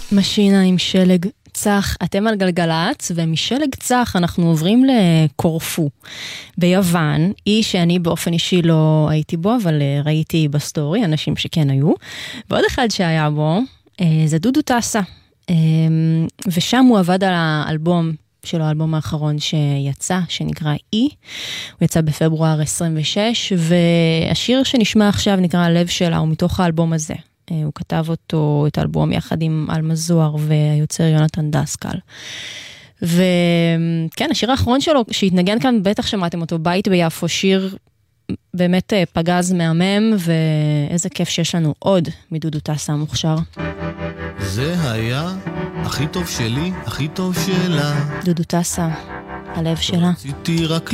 משינה עם שלג צח, אתם על גלגלץ, ומשלג צח אנחנו עוברים לקורפו ביוון, אי שאני באופן אישי לא הייתי בו, אבל ראיתי בסטורי, אנשים שכן היו, ועוד אחד שהיה בו, זה דודו טסה, ושם הוא עבד על האלבום שלו, האלבום האחרון שיצא, שנקרא אי, הוא יצא בפברואר 26, והשיר שנשמע עכשיו נקרא הלב שלה, הוא מתוך האלבום הזה. הוא כתב אותו, את האלבום, יחד עם אלמה זוהר והיוצר יונתן דסקל. וכן, השיר האחרון שלו, שהתנגן כאן, בטח שמעתם אותו, בית ביפו, שיר באמת פגז מהמם, ואיזה כיף שיש לנו עוד מדודו טסה המוכשר. זה היה הכי טוב שלי, הכי טוב שלה. דודו טסה, הלב שלה. רציתי רק